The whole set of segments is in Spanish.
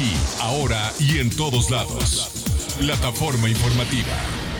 Aquí, ahora y en todos lados. Plataforma informativa.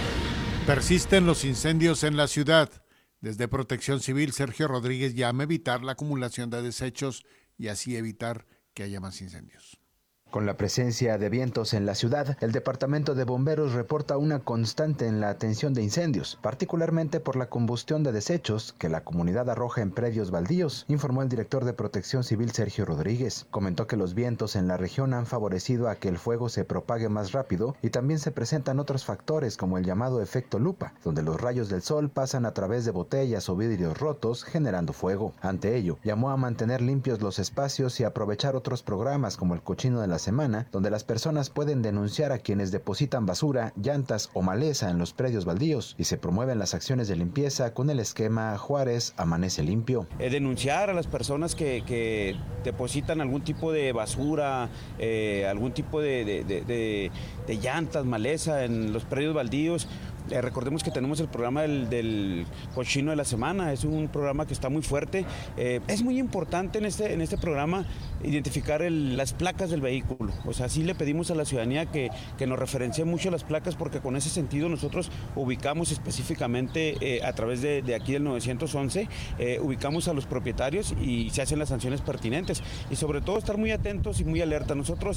Persisten los incendios en la ciudad. Desde Protección Civil, Sergio Rodríguez llama a evitar la acumulación de desechos y así evitar que haya más incendios. Con la presencia de vientos en la ciudad, el Departamento de Bomberos reporta una constante en la atención de incendios, particularmente por la combustión de desechos que la comunidad arroja en predios baldíos, informó el director de Protección Civil Sergio Rodríguez. Comentó que los vientos en la región han favorecido a que el fuego se propague más rápido y también se presentan otros factores como el llamado efecto lupa, donde los rayos del sol pasan a través de botellas o vidrios rotos generando fuego. Ante ello, llamó a mantener limpios los espacios y aprovechar otros programas como el cochino de la semana, donde las personas pueden denunciar a quienes depositan basura, llantas o maleza en los predios baldíos y se promueven las acciones de limpieza con el esquema Juárez Amanece Limpio. Denunciar a las personas que depositan algún tipo de basura, algún tipo de llantas, maleza en los predios baldíos. Recordemos que tenemos el programa del cochino de la semana, es un programa que está muy fuerte. Es muy importante en este programa identificar las placas del vehículo. O sea, sí le pedimos a la ciudadanía que nos referencie mucho las placas, porque con ese sentido nosotros ubicamos específicamente a través de aquí del 911, ubicamos a los propietarios y se hacen las sanciones pertinentes. Y sobre todo estar muy atentos y muy alerta. Nosotros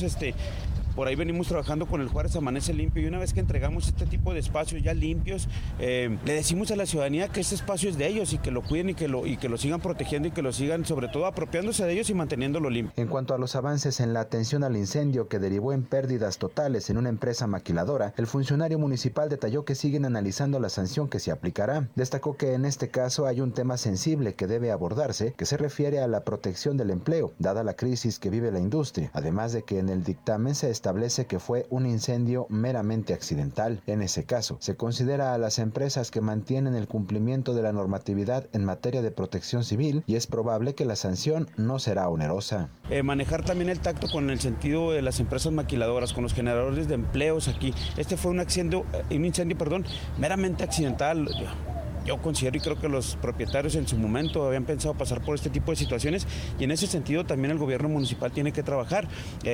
por ahí venimos trabajando con el Juárez Amanece Limpio y una vez que entregamos este tipo de espacios ya limpios, le decimos a la ciudadanía que este espacio es de ellos y que lo cuiden y que lo sigan protegiendo y que lo sigan sobre todo apropiándose de ellos y manteniéndolo limpio. En cuanto a los avances en la atención al incendio que derivó en pérdidas totales en una empresa maquiladora, el funcionario municipal detalló que siguen analizando la sanción que se aplicará. Destacó que en este caso hay un tema sensible que debe abordarse, que se refiere a la protección del empleo, dada la crisis que vive la industria, además de que en el dictamen se establece que fue un incendio meramente accidental. En ese caso, se considera a las empresas que mantienen el cumplimiento de la normatividad en materia de protección civil y es probable que la sanción no será onerosa. Manejar también el tacto con el sentido de las empresas maquiladoras, con los generadores de empleos aquí. Este fue un incendio, meramente accidental. Yo considero y creo que los propietarios en su momento habían pensado pasar por este tipo de situaciones y en ese sentido también el gobierno municipal tiene que trabajar,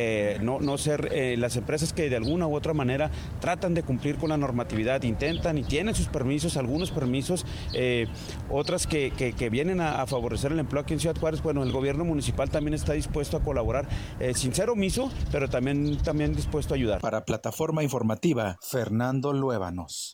no ser las empresas que de alguna u otra manera tratan de cumplir con la normatividad, intentan y tienen sus permisos, algunos permisos, otras que vienen a favorecer el empleo aquí en Ciudad Juárez. Bueno, el gobierno municipal también está dispuesto a colaborar, sin ser omiso, pero también dispuesto a ayudar. Para Plataforma Informativa, Fernando Luébanos.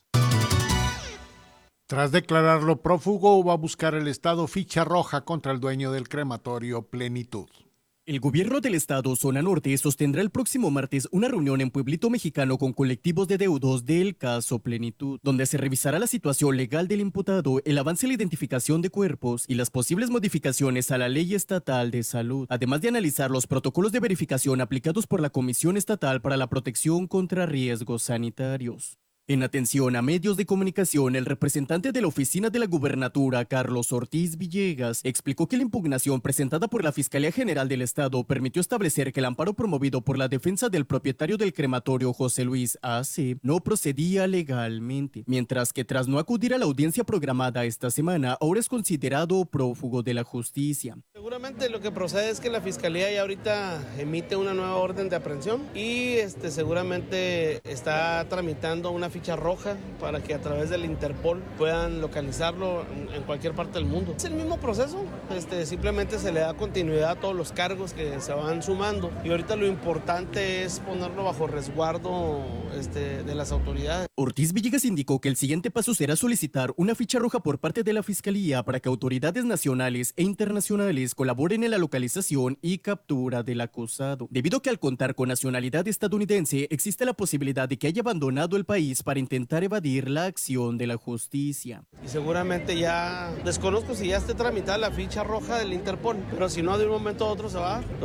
Tras declararlo prófugo, va a buscar el Estado ficha roja contra el dueño del crematorio Plenitud. El gobierno del estado Zona Norte sostendrá el próximo martes una reunión en Pueblito Mexicano con colectivos de deudos del caso Plenitud, donde se revisará la situación legal del imputado, el avance en la identificación de cuerpos y las posibles modificaciones a la ley estatal de salud, además de analizar los protocolos de verificación aplicados por la Comisión Estatal para la Protección contra Riesgos Sanitarios. En atención a medios de comunicación, el representante de la oficina de la gubernatura, Carlos Ortiz Villegas, explicó que la impugnación presentada por la Fiscalía General del Estado permitió establecer que el amparo promovido por la defensa del propietario del crematorio, José Luis A.C., no procedía legalmente, mientras que tras no acudir a la audiencia programada esta semana, ahora es considerado prófugo de la justicia. Seguramente lo que procede es que la Fiscalía ya ahorita emite una nueva orden de aprehensión y seguramente está tramitando una ficha roja para que a través del Interpol puedan localizarlo en cualquier parte del mundo. Es el mismo proceso, simplemente se le da continuidad a todos los cargos que se van sumando y ahorita lo importante es ponerlo bajo resguardo de las autoridades. Ortiz Villegas indicó que el siguiente paso será solicitar una ficha roja por parte de la Fiscalía para que autoridades nacionales e internacionales colaboren en la localización y captura del acusado, debido a que al contar con nacionalidad estadounidense existe la posibilidad de que haya abandonado el país para intentar evadir la acción de la justicia. Y seguramente ya, desconozco si ya esté tramitada la ficha roja del Interpol, pero si no, de un momento a otro se va.